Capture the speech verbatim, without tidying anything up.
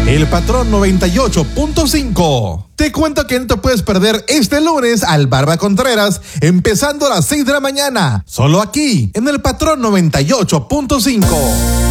El Patrón noventa y ocho punto cinco. Te cuento que no te puedes perder este lunes al Barba Contreras, empezando a las seis de la mañana, solo aquí, en el Patrón noventa y ocho punto cinco.